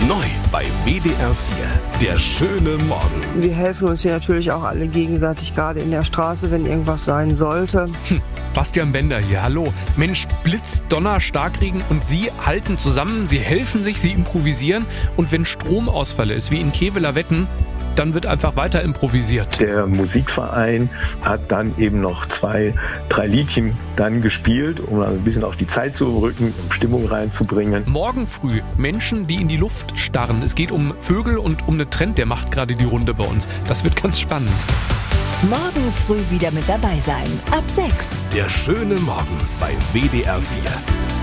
Neu bei WDR 4. Der schöne Morgen. Wir helfen uns hier natürlich auch alle gegenseitig, gerade in der Straße, wenn irgendwas sein sollte. Bastian Bender hier, hallo. Mensch, Blitz, Donner, Starkregen und Sie halten zusammen, Sie helfen sich, Sie improvisieren. Und wenn Stromausfall ist, wie in Kevelaer Wetten, dann wird einfach weiter improvisiert. Der Musikverein hat dann eben noch 2, 3 Liedchen dann gespielt, um ein bisschen auf die Zeit zu rücken, um Stimmung reinzubringen. Morgen früh Menschen, die in die Luft starren. Es geht um Vögel und um einen Trend, der macht gerade die Runde bei uns. Das wird ganz spannend. Morgen früh wieder mit dabei sein. Ab 6. Der schöne Morgen bei WDR 4.